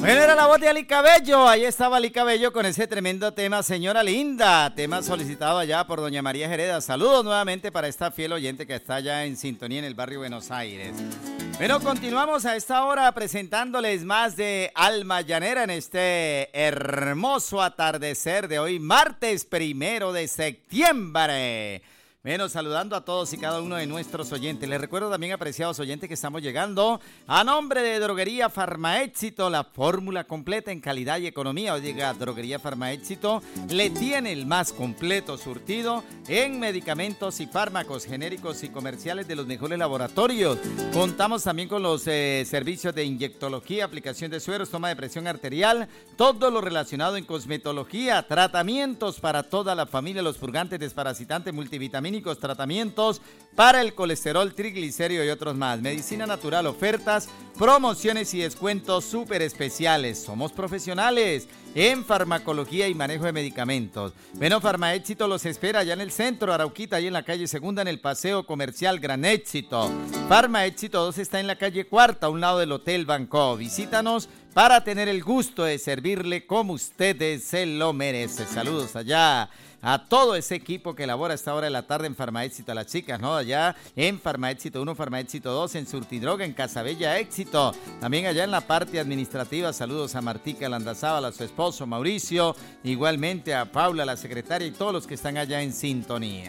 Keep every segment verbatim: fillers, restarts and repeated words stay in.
Bueno, era la voz de Ali Cabello, ahí estaba Ali Cabello con ese tremendo tema, Señora Linda, tema solicitado allá por doña María Jereda. Saludos nuevamente para esta fiel oyente que está allá en sintonía en el barrio Buenos Aires. Bueno, continuamos a esta hora presentándoles más de Alma Llanera en este hermoso atardecer de hoy, martes primero de septiembre. Bueno, saludando a todos y cada uno de nuestros oyentes. Les recuerdo también, apreciados oyentes, que estamos llegando a nombre de Droguería Farmaéxito, la fórmula completa en calidad y economía. Hoy llega Droguería Farmaéxito, le tiene el más completo surtido en medicamentos y fármacos genéricos y comerciales de los mejores laboratorios. Contamos también con los eh, servicios de inyectología, aplicación de sueros, toma de presión arterial, todo lo relacionado en cosmetología, tratamientos para toda la familia, los purgantes, desparasitantes, multivitamínicos, tratamientos para el colesterol, triglicérido y otros más. Medicina natural, ofertas, promociones y descuentos súper especiales. Somos profesionales en farmacología y manejo de medicamentos. Bueno, Farmaéxito los espera allá en el centro, Arauquita, ahí en la calle Segunda, en el Paseo Comercial Gran Éxito. Farmaéxito dos está en la calle Cuarta, a un lado del Hotel Banco. Visítanos para tener el gusto de servirle como ustedes se lo merece. Saludos allá a todo ese equipo que elabora a esta hora de la tarde en Farmaéxito, a las chicas, ¿no? Allá en Farmaéxito uno, Farmaéxito dos, en Surtidroga, en Casabella Éxito. También allá en la parte administrativa, saludos a Martica Landazábal, a su esposo Mauricio, igualmente a Paula, la secretaria, y todos los que están allá en sintonía.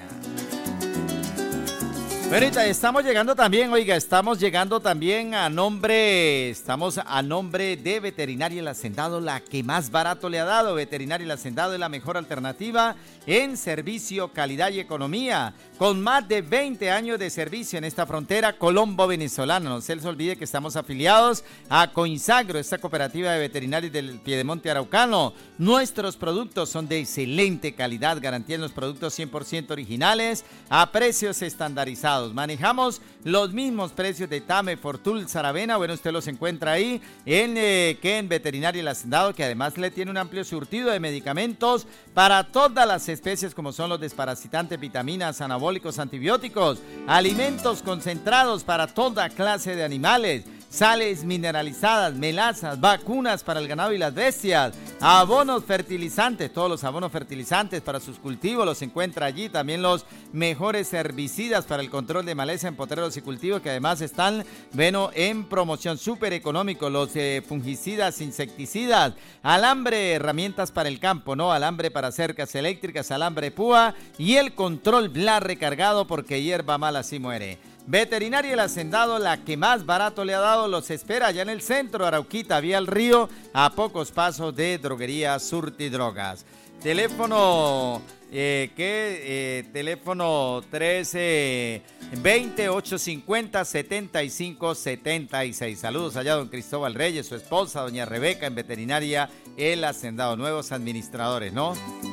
Pero ahorita estamos llegando también, oiga, estamos llegando también a nombre, estamos a nombre de Veterinaria El Hacendado, la que más barato le ha dado. Veterinaria El Hacendado es la mejor alternativa en servicio, calidad y economía, con más de veinte años de servicio en esta frontera colombo-venezolana. No se les olvide que estamos afiliados a Coinsagro, esta cooperativa de veterinarios del Piedemonte Araucano. Nuestros productos son de excelente calidad, garantía en los productos cien por ciento originales, a precios estandarizados. Manejamos los mismos precios de Tame, Fortul, Saravena. Bueno, usted los encuentra ahí en eh, que en Veterinaria El Hacendado, que además le tiene un amplio surtido de medicamentos para todas las especies, como son los desparasitantes, vitaminas, anabólicos, antibióticos, alimentos concentrados para toda clase de animales, sales mineralizadas, melazas, vacunas para el ganado y las bestias, abonos fertilizantes, todos los abonos fertilizantes para sus cultivos los encuentra allí, también los mejores herbicidas para el control de maleza en potreros y cultivos, que además están, bueno, en promoción, súper económico, los eh, fungicidas, insecticidas, alambre, herramientas para el campo, ¿no? Alambre para cercas eléctricas, alambre púa y el control bla recargado, porque hierba mala así muere. Veterinaria El Hacendado, la que más barato le ha dado, los espera allá en el centro, Arauquita, vía al río, a pocos pasos de Droguería Surtidrogas. Teléfono, eh, ¿qué? Eh, teléfono trece veinte, ochocientos cincuenta, setenta y cinco setenta y seis. Saludos allá a don Cristóbal Reyes, su esposa, doña Rebeca, en Veterinaria El Hacendado, nuevos administradores, ¿no?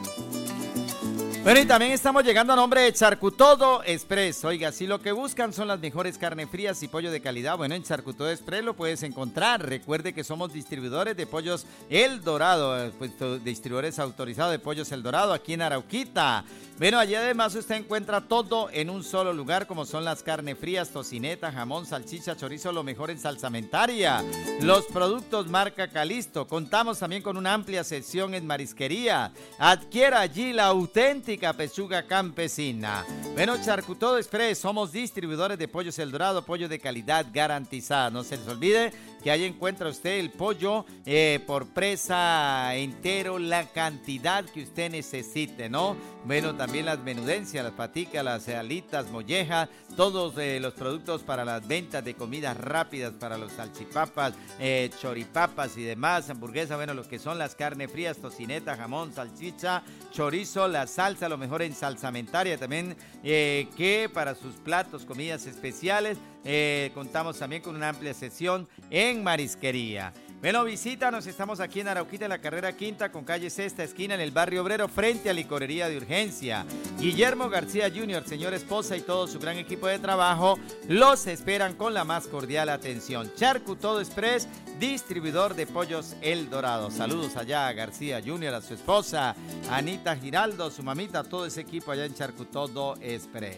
Bueno, y también estamos llegando a nombre de Charcutodo Express. Oiga, si lo que buscan son las mejores carnes frías y pollo de calidad, bueno, en Charcutodo Express lo puedes encontrar. Recuerde que somos distribuidores de pollos El Dorado, pues, distribuidores autorizados de pollos El Dorado aquí en Arauquita. Bueno, allí además usted encuentra todo en un solo lugar, como son las carnes frías, tocineta, jamón, salchicha, chorizo, lo mejor en salsamentaria, los productos marca Calisto. Contamos también con una amplia sección en marisquería. Adquiera allí la auténtica pechuga campesina. Bueno, Charcutodo Express, somos distribuidores de pollos El Dorado, pollo de calidad garantizada. No se les olvide que ahí encuentra usted el pollo eh, por presa entero, la cantidad que usted necesite, ¿no? Bueno, también las menudencias, las paticas, las alitas, mollejas, todos eh, los productos para las ventas de comidas rápidas, para los salchipapas, eh, choripapas y demás, hamburguesas, bueno, lo que son las carnes frías, tocineta, jamón, salchicha, chorizo, la salsa, lo mejor en salsamentaria también, eh, que para sus platos, comidas especiales, eh, contamos también con una amplia sección en marisquería. Bueno, visítanos, estamos aquí en Arauquita, en la carrera quinta, con calle Sexta, esquina, en el barrio Obrero, frente a Licorería de Urgencia. Guillermo García junior, señor esposa y todo su gran equipo de trabajo, los esperan con la más cordial atención. Charcutodo Express, distribuidor de pollos El Dorado. Saludos allá a García junior, a su esposa, Anita Giraldo, su mamita, todo ese equipo allá en Charcutodo Express.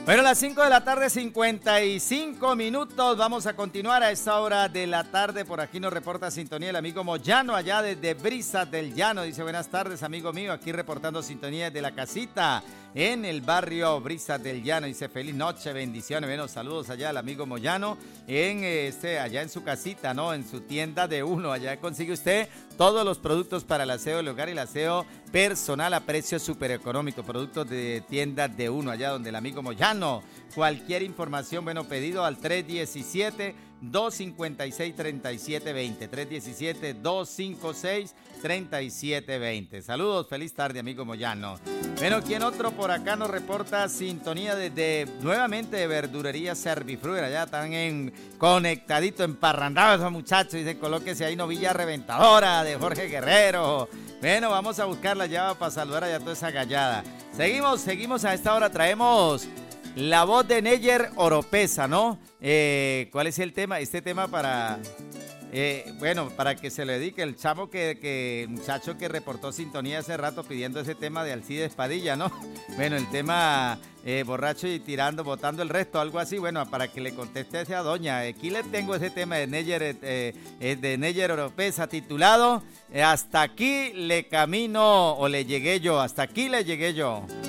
Bueno, las cinco de la tarde, cincuenta y cinco minutos. Vamos a continuar a esta hora de la tarde. Por aquí nos reporta sintonía el amigo Moyano, allá desde Brisas del Llano. Dice, buenas tardes, amigo mío. Aquí reportando sintonía de la casita en el barrio Brisas del Llano. Dice, feliz noche, bendiciones. Bueno, saludos allá al amigo Moyano, en este, allá en su casita, ¿no? En su tienda de uno. Allá consigue usted todos los productos para el aseo del hogar y el aseo personal a precio súper económico. Productos de tiendas de uno, allá donde el amigo Moyano. Cualquier información, bueno, pedido al tres diecisiete, dos cinco seis, tres siete dos cero, tres diecisiete, dos cinco seis, tres siete dos cero. Saludos, feliz tarde, amigo Moyano. Bueno, ¿quién otro por acá nos reporta sintonía desde, nuevamente, de Verdurería Servifruit? Allá están en, conectadito, emparrandados esos muchachos. Dice, colóquese ahí novilla reventadora de Jorge Guerrero. Bueno, vamos a buscar la llave para saludar allá toda esa gallada. Seguimos, seguimos a esta hora, traemos la voz de Neyer Oropesa, ¿no? Eh, ¿Cuál es el tema? Este tema para, eh, bueno, para que se le dedique el chamo que, que, muchacho que reportó sintonía hace rato pidiendo ese tema de Alcides Padilla, ¿no? Bueno, el tema eh, borracho y tirando, botando el resto, algo así, bueno, para que le conteste a esa doña. Aquí le tengo ese tema de Neyer, eh, eh, de Neyer Oropesa titulado eh, Hasta aquí le camino o le llegué yo, hasta aquí le llegué yo.